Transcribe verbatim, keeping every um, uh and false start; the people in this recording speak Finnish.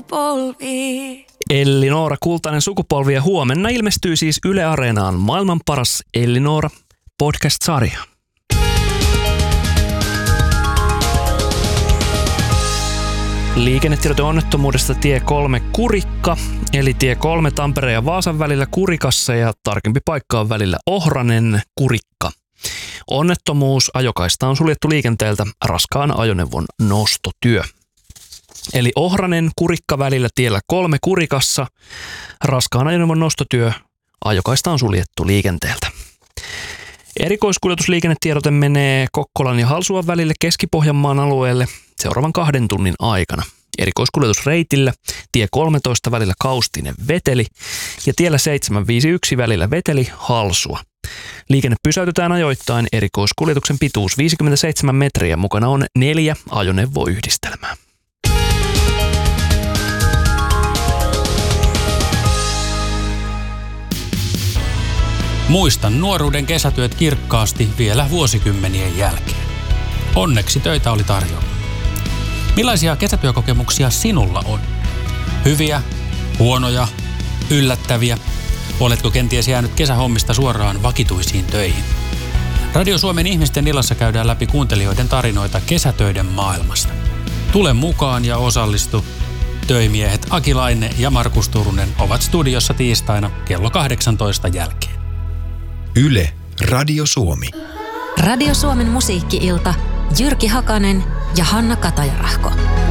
sukupolvi. Elli-Noora kultainen sukupolvi ja huomenna ilmestyy siis Yle Areenaan maailman paras Elli-Noora podcast-sarja. Liikennetiedote onnettomuudesta tie kolme Kurikka, eli tie kolme Tampereen ja Vaasan välillä Kurikassa ja tarkempi paikka on välillä Ohranen Kurikka. Onnettomuus, ajokaista on suljettu liikenteeltä, raskaan ajoneuvon nostotyö. Eli Ohranen Kurikka välillä tiellä kolme Kurikassa, raskaan ajoneuvon nostotyö, ajokaista on suljettu liikenteeltä. Erikoiskuljetusliikennetiedote menee Kokkolan ja Halsuan välille Keski-Pohjanmaan alueelle seuraavan kahden tunnin aikana. Erikoiskuljetusreitillä tie kolmetoista välillä Kaustinen Veteli ja tiellä seitsemän viisi yksi välillä Veteli Halsua. Liikenne pysäytetään ajoittain, erikoiskuljetuksen pituus viisikymmentäseitsemän metriä, mukana on neljä ajoneuvoyhdistelmää. Muistan nuoruuden kesätyöt kirkkaasti vielä vuosikymmenien jälkeen. Onneksi töitä oli tarjolla. Millaisia kesätyökokemuksia sinulla on? Hyviä, huonoja, yllättäviä? Oletko kenties jäänyt kesähommista suoraan vakituisiin töihin? Radio Suomen ihmisten illassa käydään läpi kuuntelijoiden tarinoita kesätöiden maailmasta. Tule mukaan ja osallistu. Töimiehet Aki Laine ja Markus Turunen ovat studiossa tiistaina kello kahdeksantoista jälkeen. Yle Radio Suomi. Radio Suomen musiikki-ilta. Jyrki Hakanen ja Hanna Katajarahko.